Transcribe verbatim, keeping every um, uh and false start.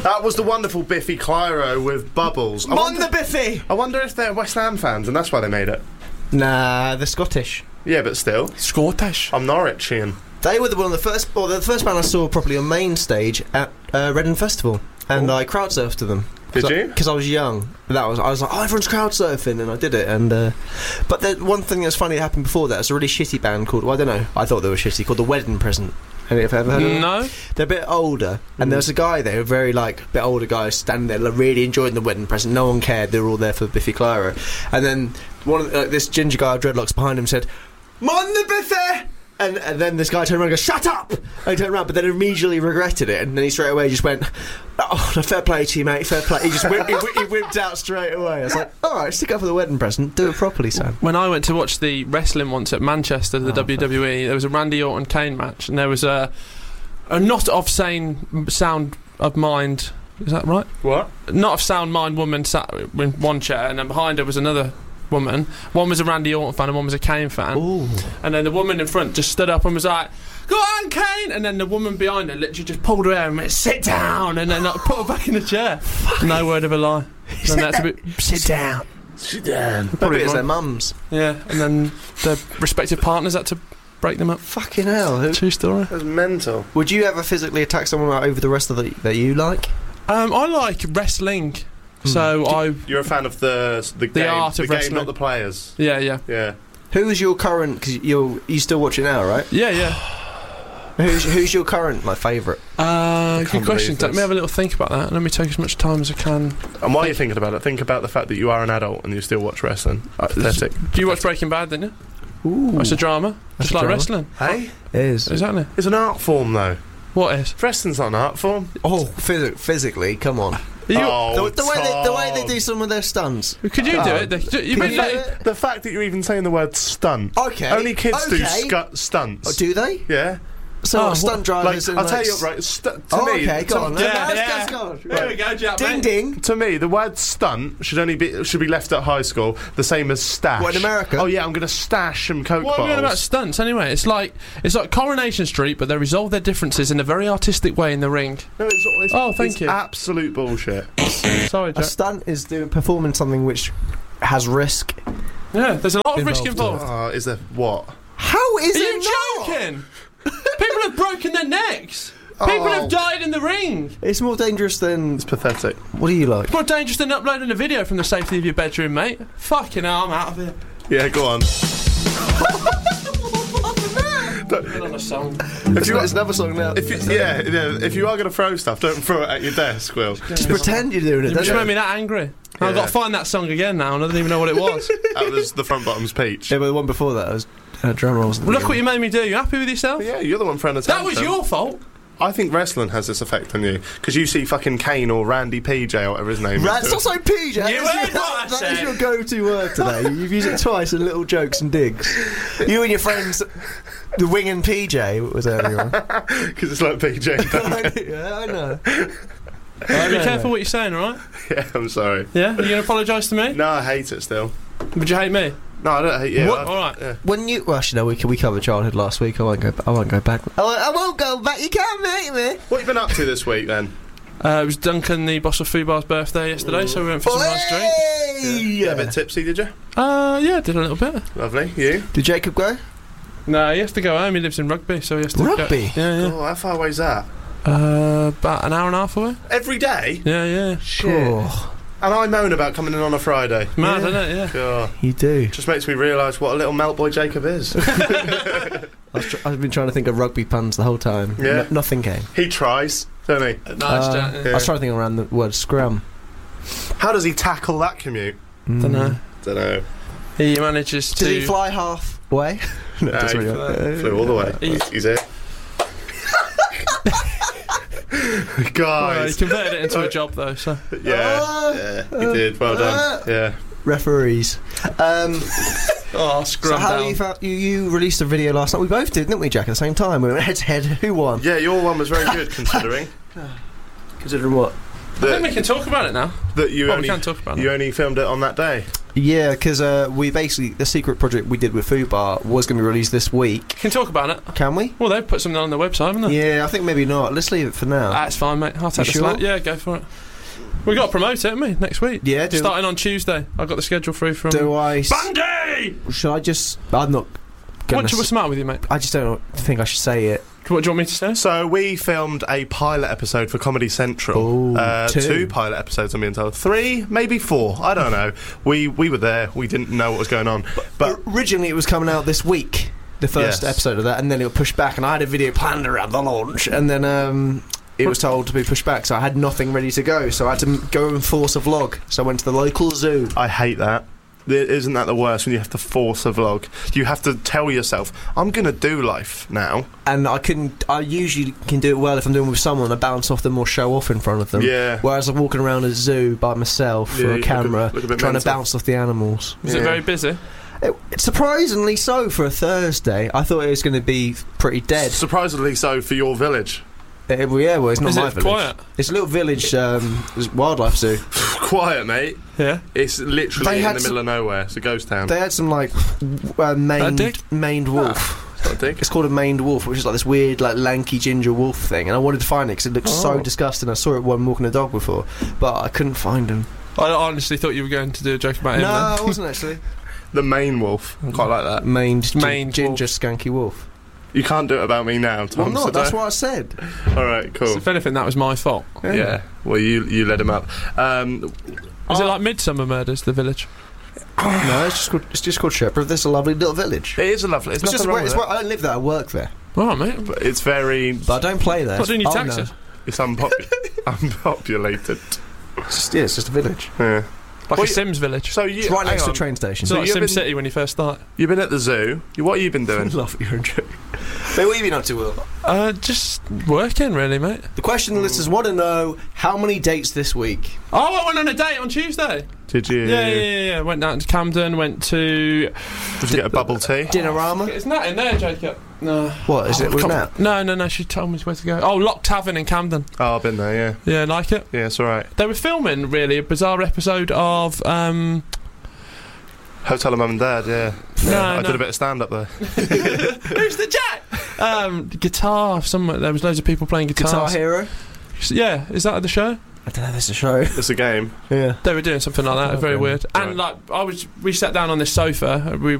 That was the wonderful Biffy Clyro with Bubbles. I Mon wonder, the Biffy! I wonder if they're West Ham fans and that's why they made it. Nah, they're Scottish. Yeah, but still. Scottish. I'm Norwichian. They were the one of the first, or the first band I saw properly on main stage at uh, Reading Festival, and Ooh. I crowd surfed to them. Did you? Because I was young. That was I was like, oh, everyone's crowd surfing, and I did it. And uh, but the one thing that was funny that happened before that was a really shitty band called, well, I don't know, I thought they were shitty, called The Wedding Present. Have you ever heard of them? No. They're a bit older, and there was a guy there, a very like bit older guy, standing there, like, really enjoying the wedding present. No one cared; they were all there for Biffy Clyro. And then one of the, like, this ginger guy with dreadlocks behind him said, "Mon the Biffy!" And, and then this guy turned around and goes, "Shut up!" And he turned around, but then immediately regretted it, and then he straight away just went, "Oh, no, fair play to you, mate, fair play." He just whipped, he, he whipped out straight away. I was like, "All right, stick up for the wedding present, do it properly, Sam." When I went to watch the wrestling once at Manchester, the Oh, W W E, there was a Randy Orton Kane match, and there was a, a not of sane sound of mind. Is that right? What? Not of sound mind woman sat in one chair, and then behind her was another woman. One was a Randy Orton fan and one was a Kane fan. Ooh. And then the woman in front just stood up and was like, "Go on, Kane!" And then the woman behind her literally just pulled her hair and went, "Sit down!" And then like, put her back in the chair. No word of a lie. And that's a bit, sit down. Sit down. Probably it's their mums. Yeah, and then their respective partners had to break them up. Fucking hell. Who, True story. That's mental. would you ever physically attack someone over the rest of the that you like? Um, I like wrestling. So I, You're a fan of the the, game, art of the game, wrestling. not the players. yeah, yeah, Yeah. Who is your current? Because you you still watch it now, right? yeah, yeah. Who's who's your current like favourite? Uh, can't good question. believe Let me this. have a little think about that. Let me take as much time as I can. And while you're thinking about it, think about the fact that you are an adult and you still watch wrestling. Uh, Pathetic. Do you watch Breaking Bad, then? Yeah? Ooh, It's a drama, That's just a like drama. wrestling. Hey? it is. Exactly. It's an art form, though. What is? Wrestling's not an art form. Oh, phys- physically, come on. You, oh, The, the way they, the way they Tom. do some of their stunts. Could you do Oh. it? They- You Can mean you like, do it? The fact that you're even saying the word stunt. Okay. Only kids do okay. scu- stunts. Oh, do they? Yeah. So Oh, what, stunt what- drivers Like, and I'll tell like, you, right, stu- to Oh, me, okay, go to, on. Yeah, Let's yeah. go, let's go. There we go, Jack. Ding mate. ding. to me, the word stunt should only be should be left at high school, the same as stash. What, in America? Oh yeah, I'm going to stash some Coke What are we on about bottles. stunts anyway? It's like it's like Coronation Street, but they resolve their differences in a very artistic way in the ring. No, it's, it's, Oh, thank it's you. absolute bullshit. Sorry, A Jack. stunt is doing performing something which has risk. Yeah, there's a lot of risk Involved, involved. Oh, is there what? How is Are it you not? joking? People have broken their necks. People Oh. have died in the ring. It's more dangerous than. It's pathetic. What do you like? It's more dangerous than uploading a video from the safety of your bedroom, mate. Fucking hell, I'm out of here. Yeah, go on. Put on a song. If you, It's another song now. if you, yeah, yeah, if you are going to throw stuff, don't throw it at your desk, Will. Just pretend you're doing it. You Don't just you? made me that angry. Yeah. I've got to find that song again now, and I don't even know what it was. That was the front bottom's peach. Yeah, but the one before that was uh, drum rolls. Well, look what you made me do. You happy with yourself? Yeah, you're the one throwing the That tantrum. was your fault. I think wrestling has this effect on you because you see fucking Kane or Randy P J or whatever his name Right, is. stop saying P J. You That's heard your- what I that said. is your go-to word today. You've used it twice in little jokes and digs. You and your friends, the Wing and P J was earlier on. Because it's like P J. Yeah, I know. Be careful what you're saying, alright? Yeah, I'm sorry. Yeah? Are you going to apologise to me? No, I hate it still. Would you hate me? No, I don't hate you. What? I- Alright. Yeah. When you, well, actually, no, we we covered childhood last week. I won't go. I won't go back. I won't, I won't go back. You can't make me. What have you been up to this week then? Uh, it was Duncan, the boss of Fubar's birthday yesterday, so we went for some nice drinks. Hey! Yeah, a bit tipsy, did you? Uh, yeah, did a little bit. Lovely. You? Did Jacob go? No, he has to go home. He lives in Rugby, so he has to Rugby? Go. Yeah, yeah. Oh, how far away is that? Uh, about an hour and a half away. Every day? Yeah, yeah. Oh, And I moan about coming in on a Friday. Mad, Yeah. isn't it? Yeah. God. you do. Just makes me realise what a little melt boy Jacob is. I was tr- I've been trying to think of rugby puns the whole time. Yeah. N- nothing came. He tries, doesn't he? Nice, Uh, Jack. yeah. I was trying to think around the word scrum. How does he tackle that commute? Don't know. Don't know. He manages to. Did he fly half way? no, No, doesn't he really- flew all the way. He- He's it. Well, he Guys. converted it into a job, though. So. Yeah. Uh, Yeah, he did. Well done. Yeah. Referees. Um, Oh, so scrum how down. you, found, you you released a video last night? We both did, didn't we, Jack? At the same time, we went head to head. Who won? Yeah, your one was very good considering Considering what? I think we that, can talk about it now. that you Oh, we only can talk about you it. only filmed it on that day. Yeah, because uh, we basically the secret project we did with Fubar was going to be released this week. Can talk about it. Can we? Well, they've put something on their website, haven't they? Yeah, I think maybe not. Let's leave it for now. That's fine, mate. I'll take You the sure? slack. Yeah, go for it. We've got to promote it, haven't we, next week? Yeah, do, Starting on Tuesday. I've got the schedule through from... do I... s- Bundy! Should I just... I'm not gonna... What, what's the matter with you, mate? I just don't think I should say it. What do you want me to say? So we filmed a pilot episode for Comedy Central. Ooh, uh, two. two pilot episodes, I'm being told. Three, maybe four. I don't know. We we were there. We didn't know what was going on. But Originally it was coming out this week, the first Yes. episode of that, and then it was pushed back, and I had a video planned around the launch, and then um, it was told to be pushed back, so I had nothing ready to go, so I had to m- go and force a vlog. So I went to the local zoo. I hate that. Isn't that the worst when you have to force a vlog? You have to tell yourself, I'm going to do life now. And I couldn't. I usually can do it well if I'm doing it with someone. I bounce off them or show off in front of them. Yeah. Whereas I'm walking around a zoo by myself Yeah, with you a look camera, a- look a bit trying to mental. bounce off the animals. Was Yeah. it very busy? It, it's surprisingly so for a Thursday. I thought it was going to be pretty dead. Surprisingly so for your village. It, well, yeah, well, it's not Is my it village. quiet? It's a little village um, wildlife zoo. Quiet, mate. Yeah. It's literally They in had the some- middle of nowhere. It's a ghost town. They had some like w- uh, maned, dick? maned wolf. It's not a dick. It's called a maned wolf, which is like this weird, like lanky ginger wolf thing. And I wanted to find it because it looked so Oh. disgusting. I saw it when walking a dog before, but I couldn't find him. I honestly thought you were going to do a joke about him No, then. I wasn't actually. The main wolf. I quite like that. Maned, gin- Maned ginger skanky wolf. You can't do it about me now, Well, Tom. so no, that's don't- what I said. All right, cool. So if anything, that was my fault. Yeah. Well, you you led him up. Um, Is Oh. it like Midsummer Murders, the village? No, it's just called, it's just called Shepherd. This is a lovely little village. it is a lovely. It's, It's nothing just wrong where, with it's it. where I don't live there. I work there, All right, mate. But it's very. but I don't play there. Not doing your Oh, taxes. no. It's unpopu- unpopulated. It's just, yeah, it's just a village. Yeah. Like Well, a Sims village. So you It's right hang next to a on. train station. It's so like you've Sim been- City when you first start. You've been at the zoo. You- What have you been doing? love your joke. Mate, what have you been up to, Will? Uh, just working, really, mate. The question the listeners want to know: how many dates this week? Oh, I went on a date on Tuesday. Did you? Yeah, yeah, yeah. yeah. Went down to Camden. Went to. Did you get a bubble tea? Dinnerama? It's not in there, Jacob. No. What is Oh, it? Was come- that? No, no, no. She told me where to go. Oh, Lock Tavern in Camden. Oh, I've been there. Yeah. Yeah, like it. Yeah, it's all right. They were filming really a bizarre episode of. Um, Hotel of Mum and Dad. Yeah. No, yeah. I no. did a bit of stand up there. Who's the Jack? Um, guitar. Somewhere there was loads of people playing guitar. Guitar Hero? Yeah, is that the show? I don't know. There's a show. It's a game. Yeah. They were doing something like that. Okay. Very weird. And Right. like I was, we sat down on this sofa. We